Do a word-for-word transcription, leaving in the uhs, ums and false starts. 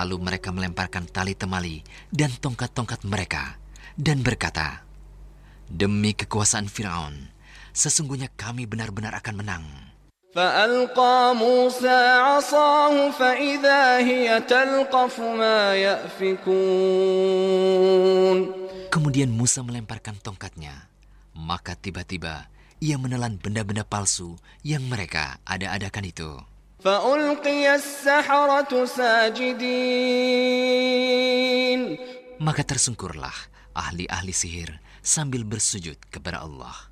Lalu mereka melemparkan tali temali dan tongkat-tongkat mereka dan berkata, "Demi kekuasaan Firaun, sesungguhnya kami benar-benar akan menang." فألقى موسى عصاه فإذا هي تلقف ما يأفكون. Kemudian Musa melemparkan tongkatnya, maka tiba-tiba ia menelan benda-benda palsu yang mereka ada-adakan itu. فألقي السحرة ساجدين. Maka tersungkurlah ahli-ahli sihir sambil bersujud kepada Allah.